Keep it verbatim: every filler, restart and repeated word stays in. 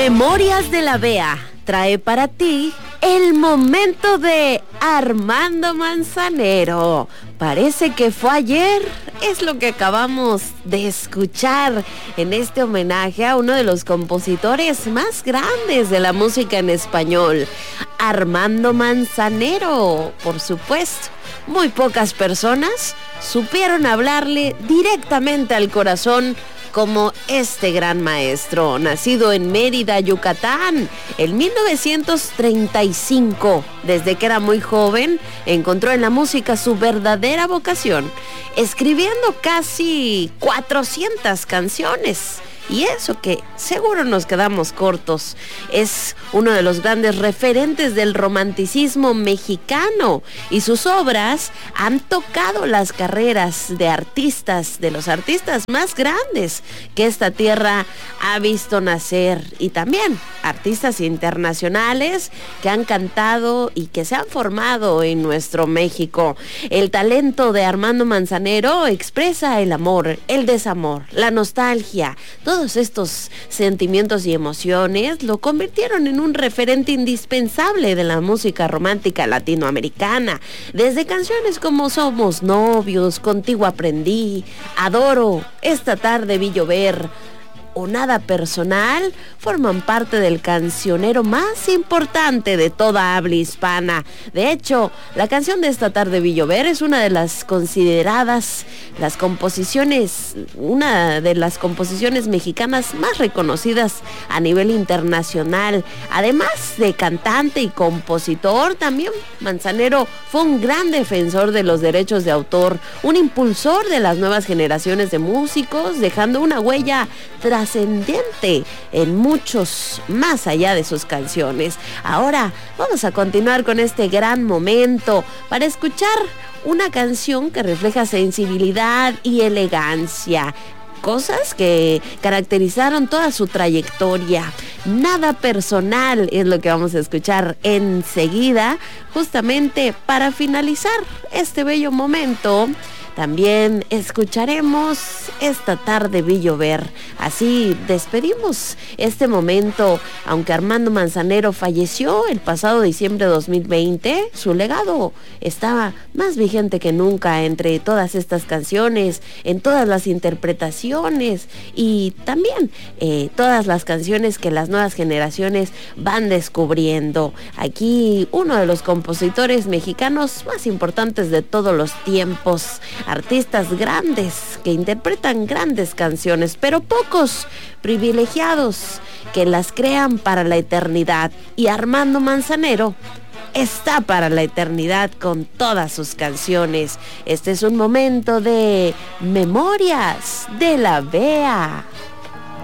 Memorias de la Bea trae para ti el momento de Armando Manzanero. Parece que fue ayer, es lo que acabamos de escuchar en este homenaje a uno de los compositores más grandes de la música en español, Armando Manzanero, por supuesto. Muy pocas personas supieron hablarle directamente al corazón como este gran maestro, nacido en Mérida, Yucatán, en mil novecientos treinta y cinco. Desde que era muy joven, encontró en la música su verdadera vocación, escribiendo casi cuatrocientas canciones. Y eso que seguro nos quedamos cortos. Es uno de los grandes referentes del romanticismo mexicano y sus obras han tocado las carreras de artistas, de los artistas más grandes que esta tierra ha visto nacer, y también artistas internacionales que han cantado y que se han formado en nuestro México. El talento de Armando Manzanero expresa el amor, el desamor, la nostalgia. Todos estos sentimientos y emociones lo convirtieron en un referente indispensable de la música romántica latinoamericana. Desde canciones como Somos Novios, Contigo Aprendí, Adoro, Esta Tarde Vi Llover o Nada Personal, forman parte del cancionero más importante de toda habla hispana. De hecho, la canción de Esta Tarde Vi Llover es una de las consideradas las composiciones, una de las composiciones mexicanas más reconocidas a nivel internacional. Además de cantante y compositor, también Manzanero fue un gran defensor de los derechos de autor, un impulsor de las nuevas generaciones de músicos, dejando una huella trascendente en muchos más allá de sus canciones. Ahora vamos a continuar con este gran momento para escuchar una canción que refleja sensibilidad y elegancia, cosas que caracterizaron toda su trayectoria. Nada Personal es lo que vamos a escuchar enseguida, justamente para finalizar este bello momento. También escucharemos Esta Tarde Vi Llover. Así despedimos este momento. Aunque Armando Manzanero falleció el pasado diciembre de dos mil veinte, su legado estaba más vigente que nunca entre todas estas canciones, en todas las interpretaciones y también eh, todas las canciones que las nuevas generaciones van descubriendo. Aquí uno de los compositores mexicanos más importantes de todos los tiempos. Artistas grandes que interpretan grandes canciones, pero pocos privilegiados que las crean para la eternidad. Y Armando Manzanero está para la eternidad con todas sus canciones. Este es un momento de Memorias de la Bea.